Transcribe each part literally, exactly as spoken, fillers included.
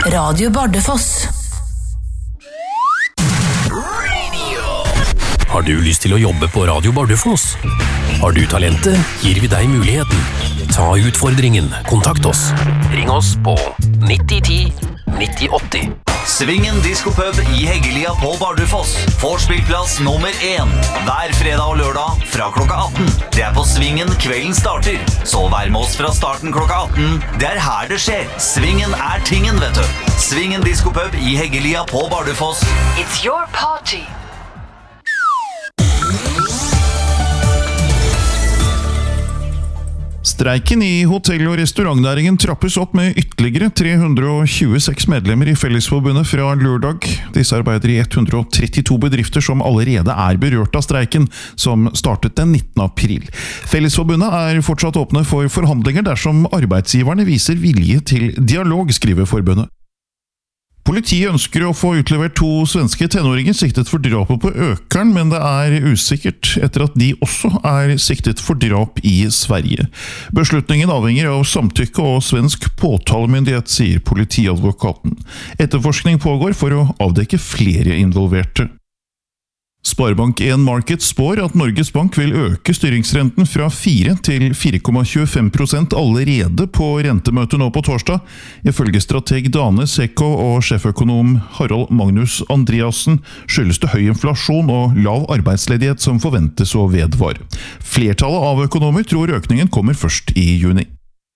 Radio Bardufoss. Har du lyst til å jobbe på Radio Bardufoss? Har du talentet, gir vi deg muligheten. Ta utfordringen, kontakt oss. Ring oss på nitti ti nitti åtti. Svingen Diskopub i Heggelia på Bardufoss får spillplass nummer én hver fredag og lørdag fra klokka atten. Det er på Svingen kvelden starter, så vær med oss fra starten klokka atten. Det er her det skjer. Svingen er tingen, vet du. Svingen Diskopub i Heggelia på Bardufoss. It's your party. Streiken i hotell- og restaurantnæringen trappes opp med ytterligere tre hundre og tjueseks medlemmer i Fellesforbundet fra lørdag. Disse arbeider i ett hundre og trettito bedrifter som allerede er berørt av streiken, som startet den nittende april. Fellesforbundet er fortsatt åpne for forhandlinger dersom arbeidsgiverne viser vilje til dialog, skriver forbundet. Politiet ønsker å få utlevert to svenske tenåringer siktet for drapet på Økern, men det er usikkert etter at de også er siktet for drap i Sverige. Beslutningen avhenger av samtykke og svensk påtalemyndighet, sier politiadvokaten. Etterforskning pågår for å avdekke flere involverte. Sparebank en Markets spår at Norges Bank vil øke styringsrenten fra fire til fire komma tjuefem prosent allerede på rentemøtet nå på torsdag. Ifølge strateg Dane Sekko og sjeføkonom Harald Magnus Andreassen skyldes det høy inflasjon og lav arbeidsledighet som forventes å vedvare. Flertallet av økonomer tror økningen kommer først i juni.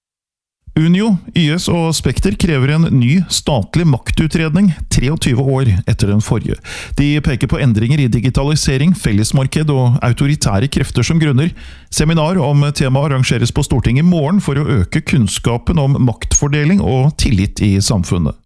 Unio, Y S og Spekter krever en ny statlig maktutredning treogtyve år etter den forrige. De peker på endringer i digitalisering, fellesmarked og autoritære krefter som grunner. Seminar om temaet arrangeres på Stortinget i morgen for å øke kunnskapen om maktfordeling og tillit i samfunnet.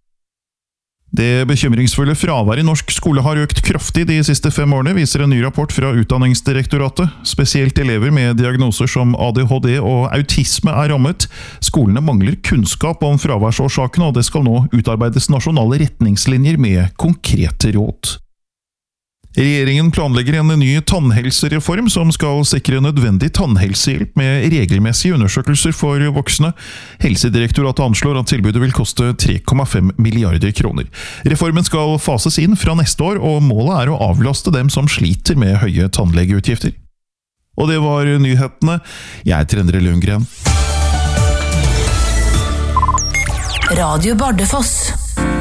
Det bekymringsfulle fraværet i norsk skole har økt kraftig de siste fem årene, viser en ny rapport fra Utdanningsdirektoratet. Spesielt elever med diagnoser som A D H D og autisme er rammet. Skolene mangler kunnskap om fraværsårsakene, og det skal nå utarbeides nasjonale retningslinjer med konkrete råd. Regjeringen planlegger en ny tannhelsereform som skal sikre nødvendig tannhelsehjelp med regelmessige undersøkelser for voksne. Helsedirektoratet anslår at tilbudet vil koste tre komma fem milliarder kroner. Reformen skal fases inn fra neste år, og målet er å avlaste dem som sliter med høye tannlegeutgifter. Og det var nyhetene. Jeg heter Endre Lundgren. Radio Bardufoss.